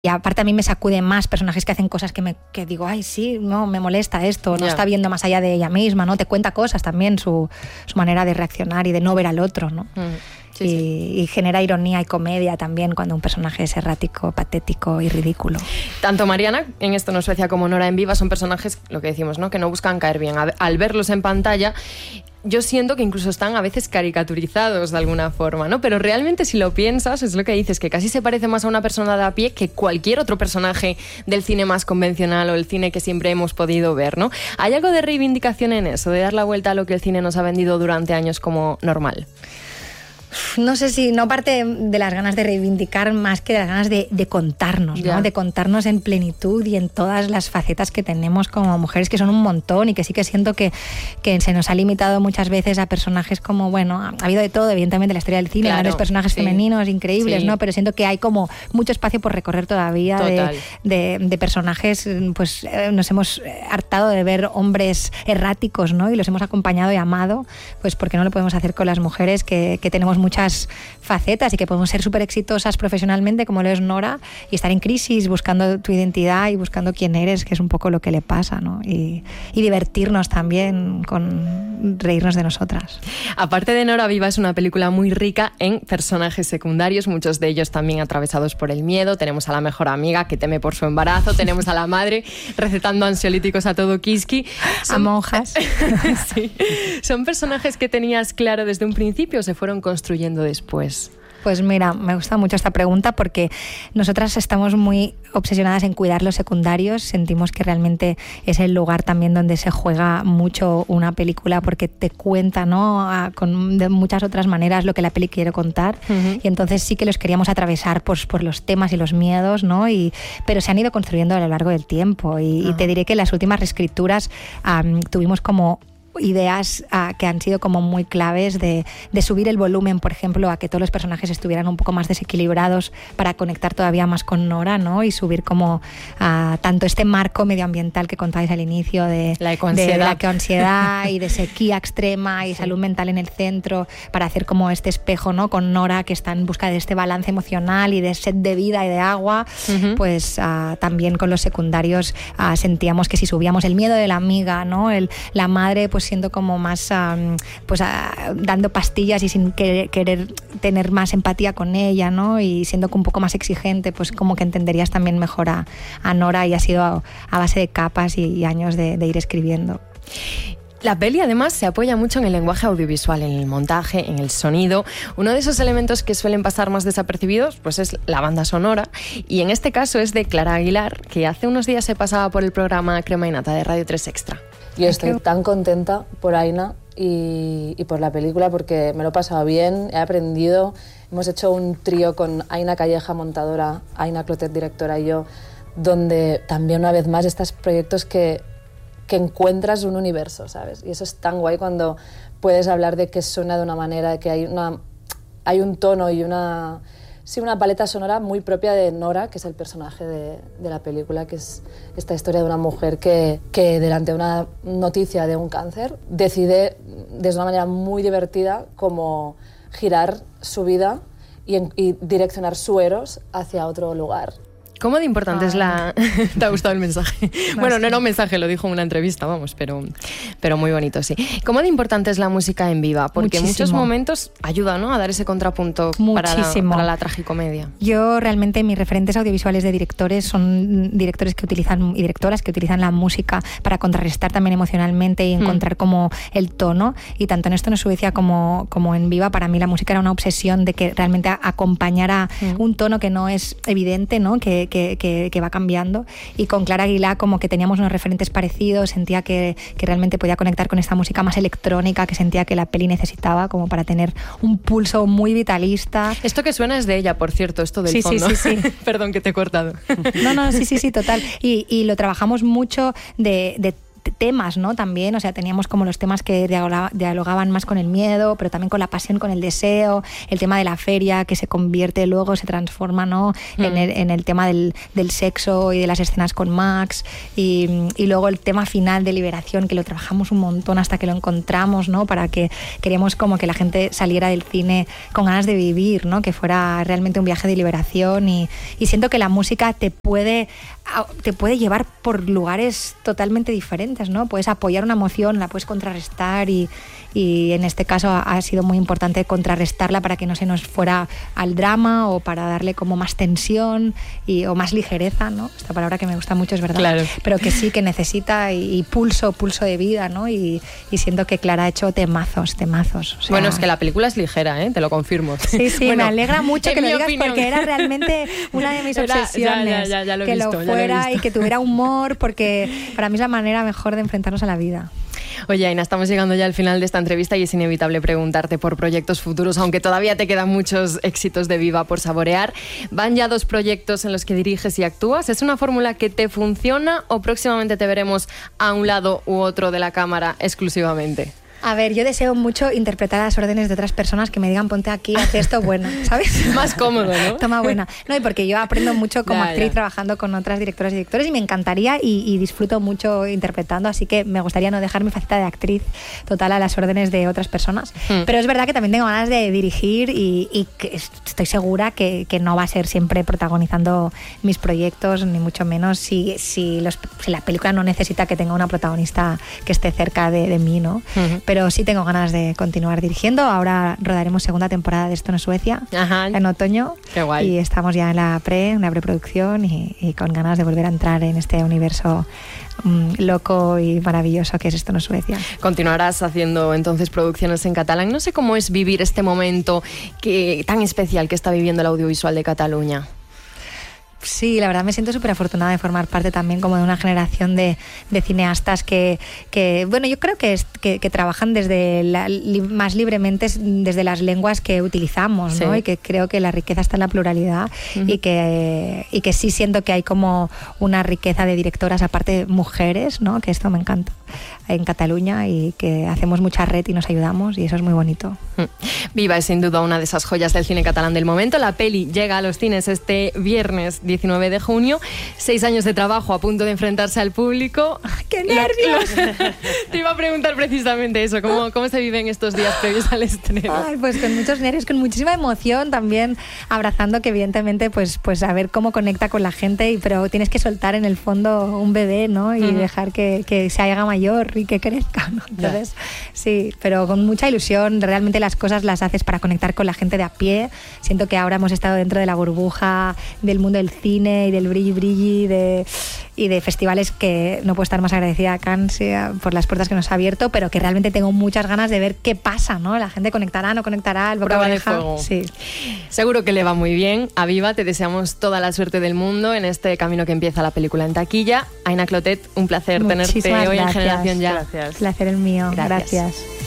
Y aparte a mí me sacude más personajes que hacen cosas que digo, ay, sí, no, me molesta esto, no está viendo más allá de ella misma, ¿no? Te cuenta cosas también, su manera de reaccionar y de no ver al otro, ¿no? Y genera ironía y comedia también cuando un personaje es errático, patético y ridículo. Tanto Mariana en Esto no es Suecia como Nora en Viva son personajes, lo que decimos, ¿no? Que no buscan caer bien. Al verlos en pantalla, yo siento que incluso están a veces caricaturizados de alguna forma, ¿no? Pero realmente, si lo piensas, es lo que dices, que casi se parece más a una persona de a pie que cualquier otro personaje del cine más convencional o el cine que siempre hemos podido ver, ¿no? ¿Hay algo de reivindicación en eso, de dar la vuelta a lo que el cine nos ha vendido durante años como normal? No sé si no parte de las ganas de reivindicar más que de las ganas de contarnos, ¿no? De contarnos en plenitud y en todas las facetas que tenemos como mujeres, que son un montón, y que sí que siento que se nos ha limitado muchas veces a personajes como, bueno, ha habido de todo, evidentemente, en la historia del cine, grandes personajes femeninos increíbles, ¿no? Pero siento que hay como mucho espacio por recorrer todavía de personajes, pues nos hemos hartado de ver hombres erráticos, ¿no? Y los hemos acompañado y amado, pues porque no lo podemos hacer con las mujeres que tenemos muchas facetas y que podemos ser súper exitosas profesionalmente, como lo es Nora, y estar en crisis buscando tu identidad y buscando quién eres, que es un poco lo que le pasa, ¿no? Y divertirnos también con reírnos de nosotras. Aparte de Nora Viva, es una película muy rica en personajes secundarios, muchos de ellos también atravesados por el miedo. Tenemos a la mejor amiga que teme por su embarazo, tenemos a la madre recetando ansiolíticos a todo Kiski. A monjas. Sí. ¿Son personajes que tenías claro desde un principio o se fueron construyendo después? Pues mira, me gusta mucho esta pregunta porque nosotras estamos muy obsesionadas en cuidar los secundarios. Sentimos que realmente es el lugar también donde se juega mucho una película, porque te cuenta, ¿no? De muchas otras maneras lo que la peli quiere contar. Y entonces sí que los queríamos atravesar por los temas y los miedos, ¿no? Pero se han ido construyendo a lo largo del tiempo. Y te diré que en las últimas reescrituras tuvimos como ideas que han sido como muy claves de subir el volumen, por ejemplo, a que todos los personajes estuvieran un poco más desequilibrados para conectar todavía más con Nora, ¿no? Y subir como tanto este marco medioambiental que contáis al inicio de la ecoansiedad y de sequía extrema y salud mental en el centro, para hacer como este espejo, ¿no? Con Nora, que está en busca de este balance emocional y de sed de vida y de agua. Pues también con los secundarios sentíamos que si subíamos el miedo de la amiga, ¿no? La madre, pues siendo como más dando pastillas y sin querer tener más empatía con ella, ¿no? Y siendo un poco más exigente, pues como que entenderías también mejor a Nora, y ha sido a base de capas y años de ir escribiendo. La peli además se apoya mucho en el lenguaje audiovisual, en el montaje, en el sonido. Uno de esos elementos que suelen pasar más desapercibidos pues es la banda sonora, y en este caso es de Clara Aguilar, que hace unos días se pasaba por el programa Crema y Nata de Radio 3 Extra. Yo estoy tan contenta por Aina y por la película, porque me lo he pasado bien, he aprendido. Hemos hecho un trío con Aina Calleja, montadora, Aina Clotet, directora, y yo, donde también una vez más estos proyectos que encuentras un universo, ¿sabes? Y eso es tan guay cuando puedes hablar de que suena de una manera, que hay un tono y una paleta sonora muy propia de Nora, que es el personaje de la película, que es esta historia de una mujer que delante de una noticia de un cáncer decide de una manera muy divertida como girar su vida y direccionar su eros hacia otro lugar. ¿Cómo de importante es la...? ¿Te ha gustado el mensaje? Bueno, no era un mensaje, lo dijo en una entrevista, vamos, pero muy bonito, sí. ¿Cómo de importante es la música en Viva? Porque en muchos momentos ayuda, ¿no?, a dar ese contrapunto para la tragicomedia. Yo realmente mis referentes audiovisuales de directores son directores que utilizan y directoras que utilizan la música para contrarrestar también emocionalmente y encontrar como el tono. Y tanto en Esto no es Suecia como en Viva, para mí la música era una obsesión de que realmente acompañara un tono que no es evidente, ¿no?, que va cambiando. Y con Clara Aguilar como que teníamos unos referentes parecidos, sentía que realmente podía conectar con esta música más electrónica que sentía que la peli necesitaba, como para tener un pulso muy vitalista. Esto que suena es de ella, por cierto, esto del fondo. Sí. Perdón que te he cortado. No, sí, total. Y lo trabajamos mucho de temas, ¿no? También, o sea, teníamos como los temas que dialogaban más con el miedo, pero también con la pasión, con el deseo, el tema de la feria que se convierte luego, se transforma, ¿no? En el tema del sexo y de las escenas con Max, y luego el tema final de liberación, que lo trabajamos un montón hasta que lo encontramos, ¿no? Para que queríamos como que la gente saliera del cine con ganas de vivir, ¿no? Que fuera realmente un viaje de liberación, y siento que la música te puede llevar por lugares totalmente diferentes, ¿no? Puedes apoyar una emoción, la puedes contrarrestar, y en este caso ha sido muy importante contrarrestarla para que no se nos fuera al drama, o para darle como más tensión o más ligereza, ¿no? Esta palabra que me gusta mucho, es verdad. Claro. Pero que sí, que necesita y pulso de vida, ¿no? Y siento que Clara ha hecho temazos. O sea, bueno, es que la película es ligera, te lo confirmo. Sí, bueno, me alegra mucho que lo digas, opinión, porque era realmente una de mis obsesiones. Ya lo he que visto, lo fuera y que tuviera humor, porque para mí es la manera mejor de enfrentarnos a la vida. Oye, Aina, estamos llegando ya al final de esta entrevista y es inevitable preguntarte por proyectos futuros, aunque todavía te quedan muchos éxitos de Viva por saborear. Van ya 2 proyectos en los que diriges y actúas. ¿Es una fórmula que te funciona o próximamente te veremos a un lado u otro de la cámara exclusivamente? A ver, yo deseo mucho interpretar las órdenes de otras personas, que me digan ponte aquí, haz esto, bueno, ¿sabes? Más cómodo, ¿no? Toma buena. No, y porque yo aprendo mucho como actriz trabajando con otras directoras y directores, y me encantaría y disfruto mucho interpretando, así que me gustaría no dejar mi faceta de actriz total a las órdenes de otras personas. Pero es verdad que también tengo ganas de dirigir y que estoy segura que no va a ser siempre protagonizando mis proyectos, ni mucho menos si la película no necesita que tenga una protagonista que esté cerca de mí, ¿no? Pero sí tengo ganas de continuar dirigiendo. Ahora rodaremos segunda temporada de Esto no es Suecia. Ajá. En otoño. Qué guay. Y estamos ya en la preproducción y con ganas de volver a entrar en este universo loco y maravilloso que es Esto no es Suecia. Continuarás haciendo entonces producciones en catalán. No sé cómo es vivir este momento tan especial que está viviendo el audiovisual de Cataluña. Sí, la verdad me siento súper afortunada de formar parte también como de una generación de cineastas que bueno, yo creo que trabajan desde más libremente desde las lenguas que utilizamos, ¿no? Y que creo que la riqueza está en la pluralidad, y que sí siento que hay como una riqueza de directoras, aparte mujeres, ¿no? Que esto me encanta en Cataluña, y que hacemos mucha red y nos ayudamos, y eso es muy bonito. Viva es sin duda una de esas joyas del cine catalán del momento. La peli llega a los cines este viernes 19 de junio. 6 años de trabajo a punto de enfrentarse al público. ¡Qué nervios! Te iba a preguntar precisamente eso, ¿cómo se viven estos días previos al estreno? Ay, pues con muchos nervios, con muchísima emoción, también abrazando que evidentemente pues a ver cómo conecta con la gente, pero tienes que soltar en el fondo un bebé, ¿no? Y dejar que se haga mayor y que crezca, ¿no? Entonces, sí, pero con mucha ilusión. Realmente las cosas las haces para conectar con la gente de a pie. Siento que ahora hemos estado dentro de la burbuja del mundo del cine y del brilli y de festivales, que no puedo estar más agradecida a Cannes por las puertas que nos ha abierto, pero que realmente tengo muchas ganas de ver qué pasa, ¿no? La gente conectará, no conectará, el boca Prueba oreja. de fuego. Sí. Seguro que le va muy bien a Viva. Te deseamos toda la suerte del mundo en este camino que empieza la película en taquilla. Aina Clotet, un placer tenerte hoy en Generación Ya. Gracias. Placer el mío. Gracias.